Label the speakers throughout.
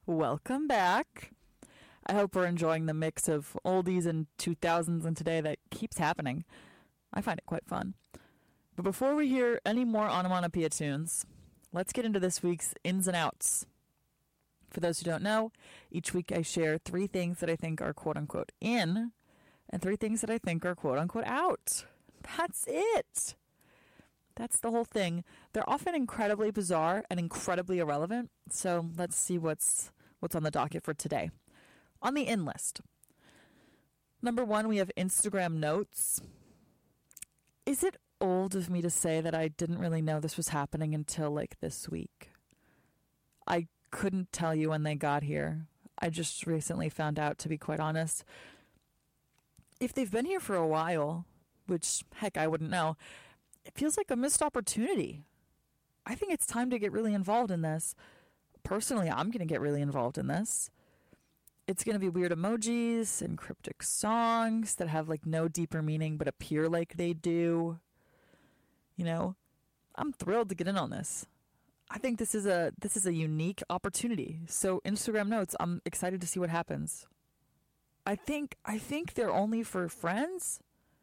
Speaker 1: Welcome back. I hope we're enjoying the mix of oldies and 2000s and today that keeps happening. I find it quite fun. But before we hear any more onomatopoeia tunes, let's get into this week's ins and outs. For those who don't know, each week I share 3 things that I think are quote-unquote in and 3 things that I think are quote-unquote out. That's it. That's the whole thing. They're often incredibly bizarre and incredibly irrelevant, so let's see what's on the docket for today. On the in list, number 1, we have Instagram notes. Is it old of me to say that I didn't really know this was happening until like this week? I couldn't tell you when they got here. I just recently found out, to be quite honest. If they've been here for a while, which heck, I wouldn't know, it feels like a missed opportunity. I think it's time to get really involved in this. Personally, I'm going to get really involved in this. It's going to be weird emojis and cryptic songs that have like no deeper meaning but appear like they do. You know, I'm thrilled to get in on this. I think this is a unique opportunity. So Instagram notes, I'm excited to see what happens. I think they're only for friends.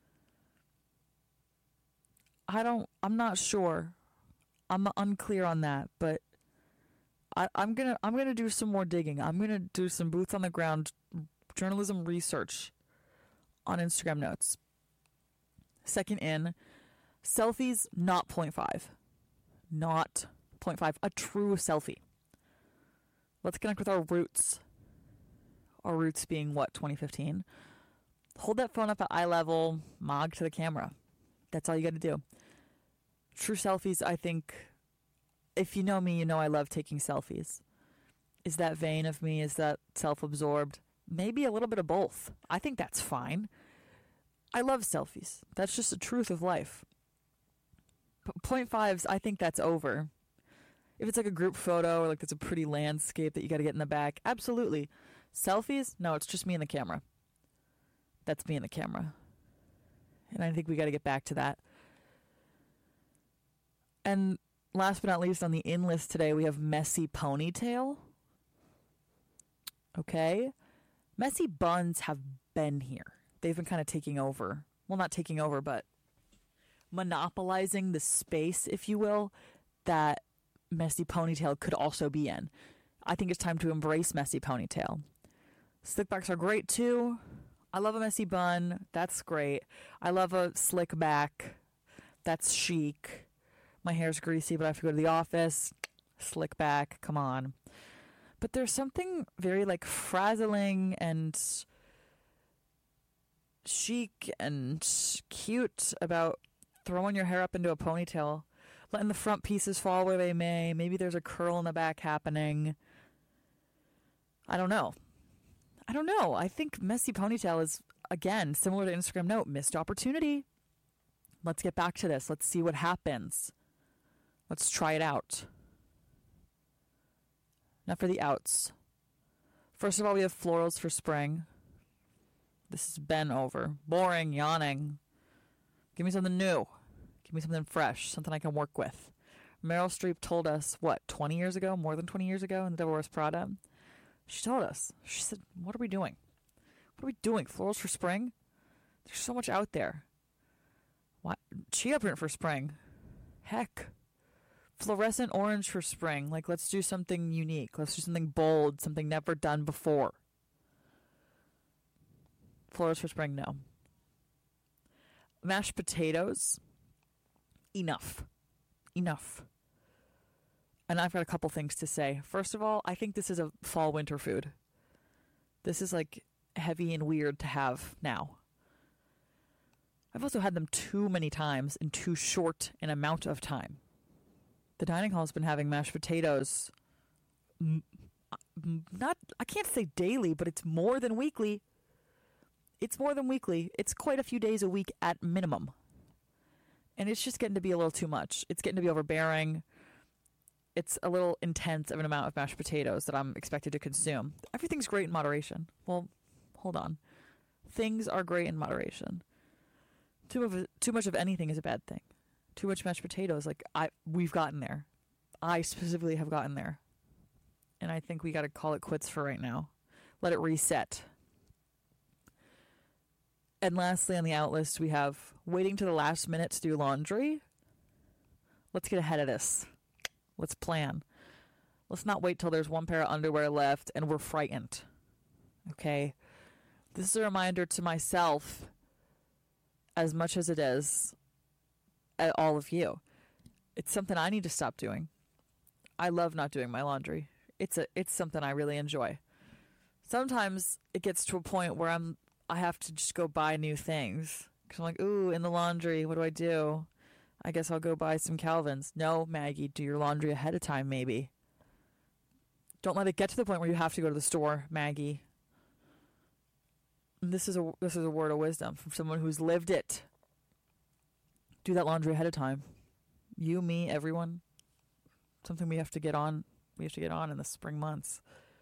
Speaker 1: I'm not sure. I'm unclear on that, but I'm gonna do some more digging. I'm gonna do some boots on the ground journalism research on Instagram notes. Second in, selfies not 0.5. Not 0.5. A true selfie. Let's connect with our roots. Our roots being what, 2015? Hold that phone up at eye level, mog to the camera. That's all you got to do. True selfies, I think, if you know me, you know I love taking selfies. Is that vain of me? Is that self-absorbed? Maybe a little bit of both. I think that's fine. I love selfies. That's just the truth of life. 0.5s, I think that's over. If it's like a group photo or like there's a pretty landscape that you got to get in the back, absolutely. Selfies, no, it's just me and the camera. That's me and the camera. And I think we got to get back to that. And last but not least, on the in list today, we have messy ponytail. Okay. Messy buns have been here. They've been kind of taking over. Well, not taking over, but monopolizing the space, if you will, that messy ponytail could also be in. I think it's time to embrace messy ponytail. Slick backs are great too. I love a messy bun. That's great. I love a slick back. That's chic. My hair's greasy, but I have to go to the office. Slick back. Come on. But there's something very like frazzling and chic and cute about throwing your hair up into a ponytail, letting the front pieces fall where they may. Maybe there's a curl in the back happening. I don't know. I think messy ponytail is, again, similar to Instagram note, missed opportunity. Let's get back to this. Let's see what happens. Let's try it out. Now for the outs. First of all, we have florals for spring. This has been over. Boring, yawning. Give me something new. Give me something fresh, something I can work with. Meryl Streep told us, what, 20 years ago? More than 20 years ago in The Devil Wears Prada? She told us. She said, what are we doing? What are we doing? Florals for spring? There's so much out there. What? Chia print for spring? Heck. Fluorescent orange for spring. Like, let's do something unique. Let's do something bold, something never done before. Florals for spring, no. Mashed potatoes. Enough. And I've got a couple things to say. First of all, I think this is a fall winter food. This is like heavy and weird to have now. I've also had them too many times in too short an amount of time. The dining hall has been having mashed potatoes I can't say daily, but it's more than weekly. It's quite a few days a week at minimum. And it's just getting to be a little too much. It's getting to be overbearing. It's a little intense of an amount of mashed potatoes that I'm expected to consume. Everything's great in moderation. Well, hold on. Things are great in moderation. Too much of anything is a bad thing. Too much mashed potatoes, we've gotten there. I specifically have gotten there. and I think we got to call it quits for right now. Let it reset. And lastly, on the out list, we have waiting to the last minute to do laundry. Let's get ahead of this. Let's plan. Let's not wait till there's one pair of underwear left and we're frightened. Okay? This is a reminder to myself, as much as it is at all of you. It's something I need to stop doing. I love not doing my laundry. It's something I really enjoy. Sometimes it gets to a point where I have to just go buy new things. Because I'm like, ooh, in the laundry, what do I do? I guess I'll go buy some Calvins. No, Maggie, do your laundry ahead of time, maybe. Don't let it get to the point where you have to go to the store, Maggie. And this is a word of wisdom from someone who's lived it. Do that laundry ahead of time. You, me, everyone. Something we have to get on. We have to get on in the spring months.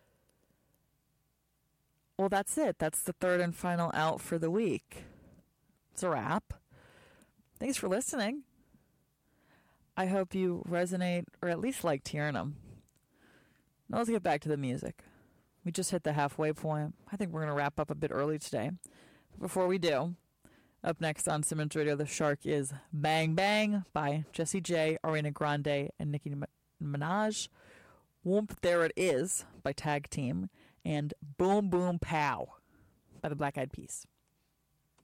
Speaker 1: Well, that's it. That's the third and final out for the week. It's a wrap. Thanks for listening. I hope you resonate or at least liked hearing them. Now let's get back to the music. We just hit the halfway point. I think we're going to wrap up a bit early today. But before we do, up next on Simmons Radio, The Shark is Bang Bang by Jessie J, Ariana Grande, and Nicki Minaj. Whoomp There It Is by Tag Team. And Boom Boom Pow by the Black Eyed Peas.